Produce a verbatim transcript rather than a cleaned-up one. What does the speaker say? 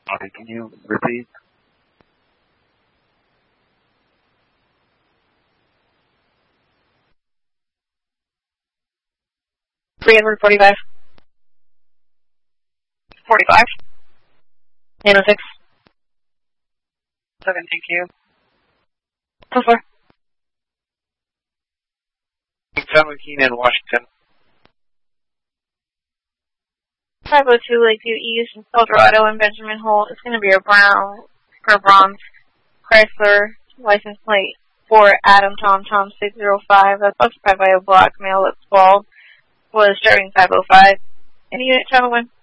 Sorry, can you repeat? three Edward forty-five. forty-five. nine oh six. seven T Q. So far. John McKean in Washington. five oh two Lakeview East, Eldorado, and Benjamin Holt. It's going to be a brown, or bronze, Chrysler license plate for Adam Tom Tom six oh five. That's occupied by a black male that's bald. Was starting five oh five. Any unit, gentlemen?